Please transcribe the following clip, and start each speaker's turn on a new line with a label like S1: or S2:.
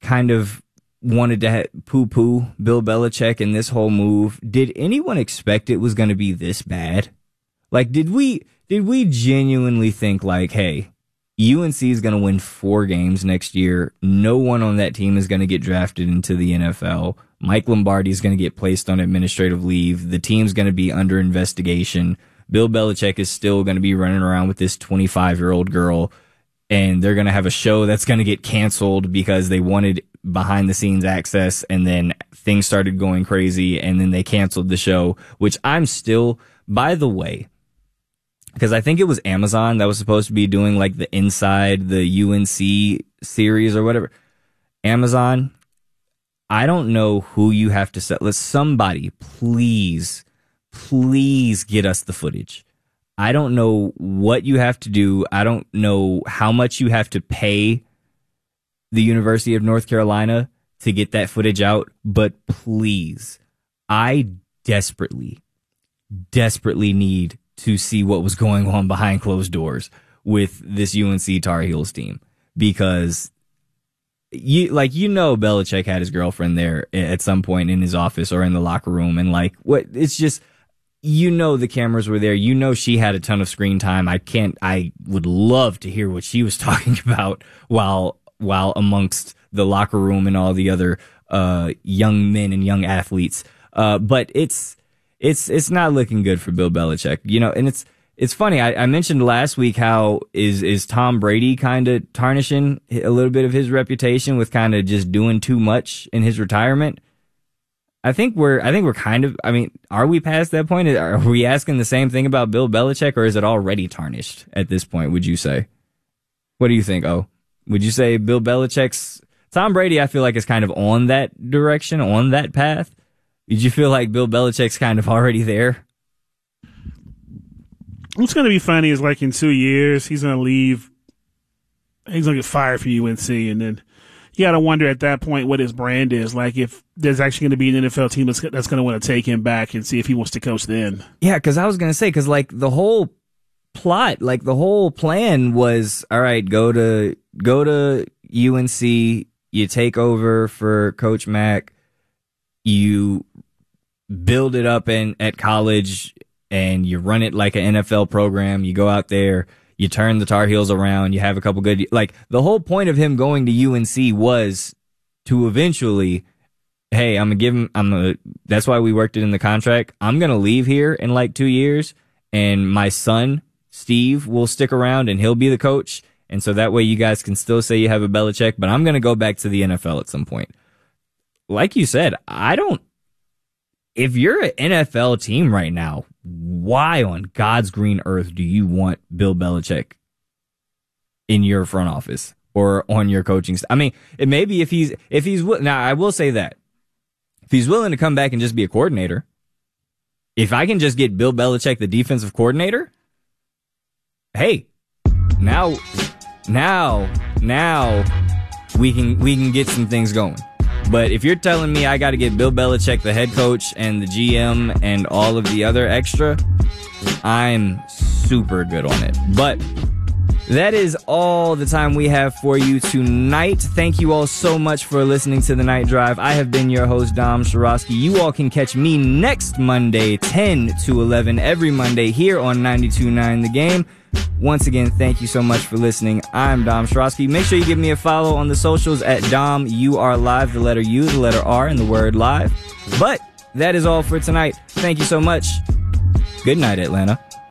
S1: kind of wanted to poo-poo Bill Belichick and this whole move. Did anyone expect it was going to be this bad? Like, did we genuinely think like, hey, UNC is going to win 4 games next year. No one on that team is going to get drafted into the NFL. Mike Lombardi is going to get placed on administrative leave. The team's going to be under investigation. Bill Belichick is still going to be running around with this 25-year-old girl, and they're going to have a show that's going to get canceled because they wanted behind-the-scenes access, and then things started going crazy, and then they canceled the show, which I'm still, by the way, because I think it was Amazon that was supposed to be doing like the Inside the UNC series or whatever. Amazon, I don't know who you have to set. Let somebody please get us the footage. I don't know what you have to do. I don't know how much you have to pay the University of North Carolina to get that footage out, but please, I desperately need to see what was going on behind closed doors with this UNC Tar Heels team, because Belichick had his girlfriend there at some point in his office or in the locker room, and it's just, the cameras were there. She had a ton of screen time. I would love to hear what she was talking about while amongst the locker room and all the other young men and young athletes. But it's not looking good for Bill Belichick, and it's funny. I mentioned last week how is Tom Brady kind of tarnishing a little bit of his reputation with kind of just doing too much in his retirement. I think we're kind of, are we past that point? Are we asking the same thing about Bill Belichick, or is it already tarnished at this point, would you say? What do you think, Would you say Bill Belichick's Tom Brady, I feel like, is kind of on that direction, on that path? Did you feel like Bill Belichick's kind of already there?
S2: What's going to be funny is like in 2 years, he's going to leave. He's going to get fired from UNC. And then you got to wonder at that point what his brand is. Like if there's actually going to be an NFL team that's going to want to take him back and see if he wants to coach then. Yeah,
S1: because I was going to say, because like the whole plot, like the whole plan was, all right, go to UNC, you take over for Coach Mack, you build it up at college, and you run it like an NFL program. You go out there, you turn the Tar Heels around, you have a couple good, like the whole point of him going to UNC was to eventually, hey, that's why we worked it in the contract. I'm going to leave here in like 2 years, and my son, Steve, will stick around and he'll be the coach. And so that way you guys can still say you have a Belichick, but I'm going to go back to the NFL at some point. Like you said, if you're an NFL team right now, why on God's green earth do you want Bill Belichick in your front office or on your coaching staff? It may be if he's now, I will say that if he's willing to come back and just be a coordinator, if I can just get Bill Belichick the defensive coordinator, hey, now we can get some things going. But if you're telling me I got to get Bill Belichick the head coach and the GM and all of the other extra, I'm super good on it. But that is all the time we have for you tonight. Thank you all so much for listening to The Night Drive. I have been your host, Dom Shirosky. You all can catch me next Monday, 10 to 11, every Monday here on 92.9 The Game. Once again, thank you so much for listening. I'm Dom Shirosky. Make sure you give me a follow on the socials at Dom U R Live, the letter U, the letter R, and the word live. But that is all for tonight. Thank you so much. Good night, Atlanta.